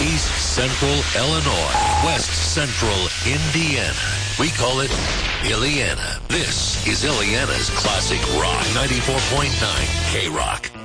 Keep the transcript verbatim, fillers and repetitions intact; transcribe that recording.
East Central Illinois, West Central Indiana. We call it Illiana. This is Illiana's Classic Rock, ninety-four point nine K-Rock.